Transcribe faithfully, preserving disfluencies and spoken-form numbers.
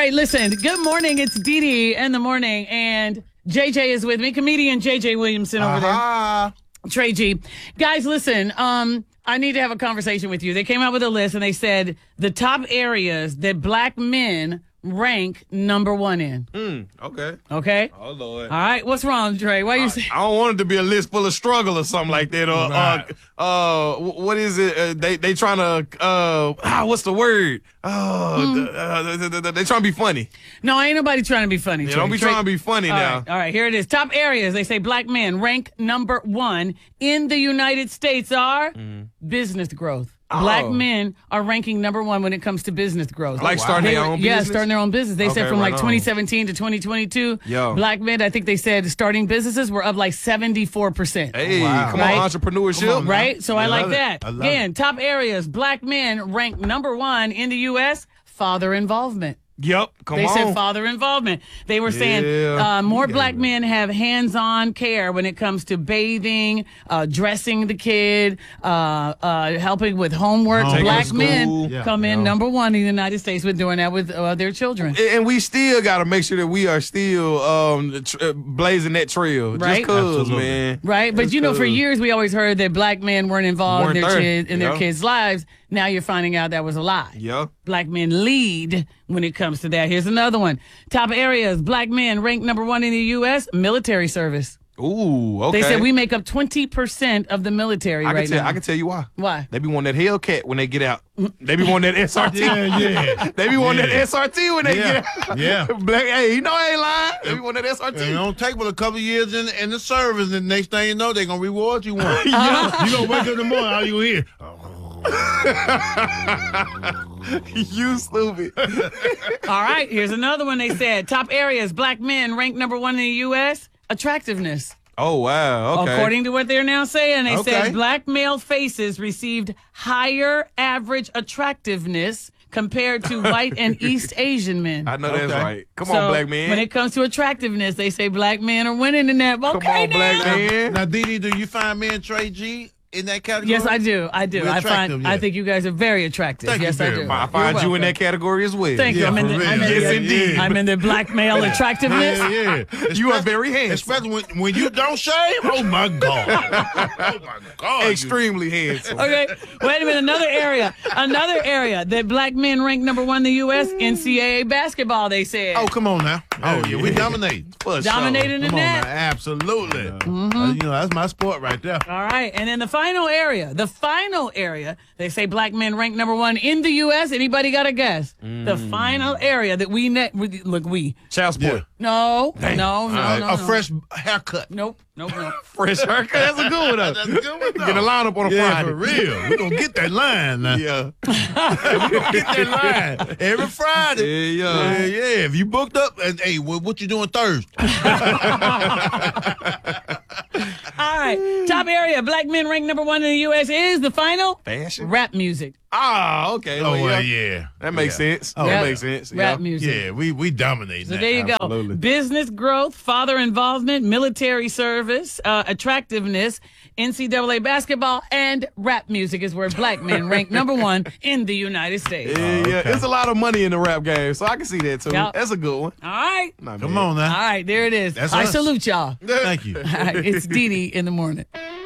right, listen. Good morning. It's Dee Dee in the morning, and J J is with me. Comedian J J Williamson over uh-huh. there. Trey G. Guys, listen. Um, I need to have a conversation with you. They came out with a list, and they said the top areas that black men rank number one in. Mm, okay. Okay? Oh, Lord. All right. What's wrong, Trey? Why are you I, saying? I don't want it to be a list full of struggle or something like that. Or, Right. uh, uh, what is it? Uh, they they trying to, uh, ah, what's the word? Oh, Hmm. the, uh, they, they, they trying to be funny. No, ain't nobody trying to be funny. Yeah, Trey. don't be Trey- trying to be funny All now. right, all right, here it is. Top areas. They say black men rank number one in the United States are business growth. Black Oh. men are ranking number one when it comes to business growth. Like starting They their were- own Yeah, business? starting their own business. They said Okay, from right like on. twenty seventeen to twenty twenty-two, Yo. black men, I think they said starting businesses were up like seventy-four percent. Hey, Wow. come Right? on, entrepreneurship. Come on, Right? So I I like love it. that. I love Again, top areas, black men rank number one in the U S, father involvement. Yep, come They on. said father involvement. They were saying Yeah. uh, more black men have hands-on care when it comes to bathing, uh, dressing the kid, uh, uh, helping with homework. Taking Black to school. men Yeah, come in yeah. number one in the United States with doing that with uh, their children. And- And we still got to make sure that we are still um, tr- uh, blazing that trail. Right? Just cause, Absolutely. man. Right, but Just you know, for 'cause. years we always heard that black men weren't involved Weren't in their there. kids in their Yeah. kids' lives. Now you're finding out that was a lie. Yeah. Black men lead when it comes to that. Here's another one. Top areas, black men ranked number one in the U S, military service. Ooh, okay. They said we make up twenty percent of the military I right can tell. now. I can tell you why. Why? They be wanting that Hellcat when they get out. They be wanting that S R T. Yeah, yeah. They be wanting Yeah. that S R T when they Yeah. get out. Yeah. Black, hey, you know I ain't lying. They be wanting that S R T. And it don't take but a couple years in, in the service, and the next thing you know, they're going to reward you one. Uh-huh. You going to wake up in the morning, all you hear. You stupid. All right, here's another one. They said top areas, black men ranked number one in the U S, attractiveness. Oh, wow. Okay. According to what they're now saying, they Okay. said black male faces received higher average attractiveness compared to white and East Asian men. I know that's Okay. right. Come So on, black man. when it comes to attractiveness, they say black men are winning in that. Come Okay, on, black now. man. Now, Dee Dee, do you find me and Trey G in that category? Yes, I do. I do. We're I attractive, find. I yeah. think you guys are very attractive. Thank you yes, I very do. much. I find You're you in that welcome. category as well. Thank you. Yeah, I'm in for the, real. I'm in Yes, the, indeed. I'm in the black male attractiveness. Yeah, yeah. You are very handsome. Especially when, when you don't shave. Oh, my God. Oh, my God. Extremely handsome. Okay, wait a minute. Another area, another area that black men rank number one in the U S, N C double A basketball. They said. Oh, come on now. Oh, yeah, we yeah. dominate. For sure. Dominating in Come on that. now. Absolutely. Uh, you know, that's my sport right there. All right, and then the final area, the final area, they say black men rank number one in the U S. Anybody got a guess? The final area that we ne- we- look we Child support. Yeah. no no no All right, no a no. fresh haircut. Nope nope nope. Fresh haircut. That's a good one. though. That's a good one, though. Get a lineup on a Yeah, Friday. for real. We're going to get that line now. Yeah. Get that line every Friday. Yeah, Yeah, yeah. yeah. If you booked up, and hey, what, what you doing Thursday? All right, top area, black men rank number one in the U S is the final Fashion. rap music. Ah, okay. Oh, well, well, yeah. yeah. That makes Yeah. sense. Oh, that Rap- makes sense. Rap yeah. music. Yeah, we we dominate So that. there you Absolutely. go. Business growth, father involvement, military service, uh, attractiveness, N C double A basketball, and rap music is where black men rank number one in the United States. Yeah, yeah. okay. There's a lot of money in the rap game, so I can see that too. Yep. That's a good one. All right. Not Come bad. on All now. right, there it is. That's I us. salute y'all. Thank you. All right, it's Dee Dee in the morning.